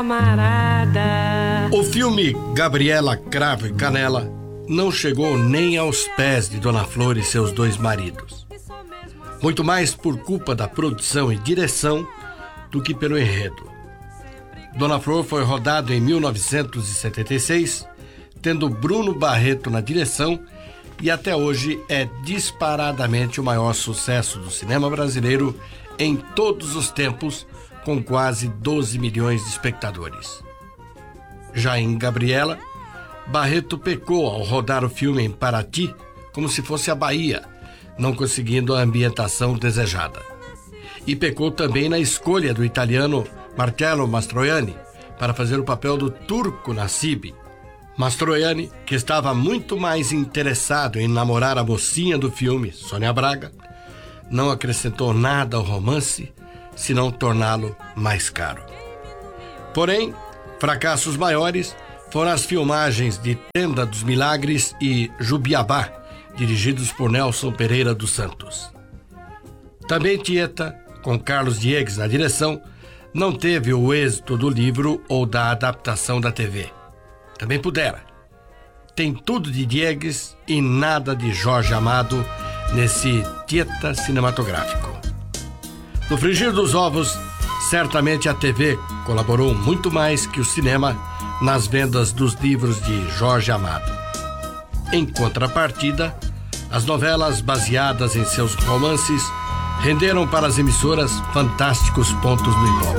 camarada. O filme Gabriela Cravo e Canela não chegou nem aos pés de Dona Flor e seus dois maridos. Muito mais por culpa da produção e direção do que pelo enredo. Dona Flor foi rodado em 1976, tendo Bruno Barreto na direção, e até hoje é disparadamente o maior sucesso do cinema brasileiro em todos os tempos, com quase 12 milhões de espectadores. Já em Gabriela, Barreto pecou ao rodar o filme em Paraty como se fosse a Bahia, não conseguindo a ambientação desejada. E pecou também na escolha do italiano Marcello Mastroianni para fazer o papel do turco Nassib. Mastroianni, que estava muito mais interessado em namorar a mocinha do filme, Sônia Braga, não acrescentou nada ao romance, senão torná-lo mais caro. Porém, fracassos maiores foram as filmagens de Tenda dos Milagres e Jubiabá, dirigidos por Nelson Pereira dos Santos. Também Tieta, com Carlos Diegues na direção, não teve o êxito do livro ou da adaptação da TV. Também pudera. Tem tudo de Diegues e nada de Jorge Amado nesse Tieta cinematográfico. No frigir dos ovos, certamente a TV colaborou muito mais que o cinema nas vendas dos livros de Jorge Amado. Em contrapartida, as novelas baseadas em seus romances renderam para as emissoras fantásticos pontos no Ibope.